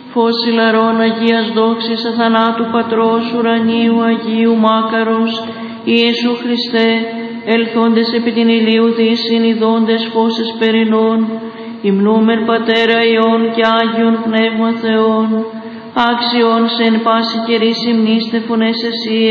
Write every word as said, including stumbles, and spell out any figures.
φως ηλαρών Αγίας δόξης αθανάτου Πατρός ουρανίου Αγίου Μάκαρος, Ιησού Χριστέ, ελθόντες επί την ηλίου δύσιν ειδώντες φως εσπερινών, υμνούμεν Πατέρα Υιόν και Άγιον Πνεύμα Θεόν, άξιον σε εν πάση καιρή συμνήστε φωνές εσύ